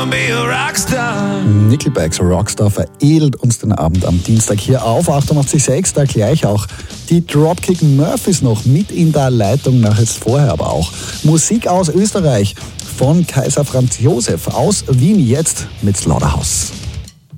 be a rockstar. Nickelbacks Rockstar veredelt uns den Abend am Dienstag hier auf 88.6. Da gleich auch die Dropkick Murphys noch mit in der Leitung, nach jetzt vorher aber auch Musik aus Österreich von Kaiser Franz Josef aus Wien, jetzt mit Slaughterhouse.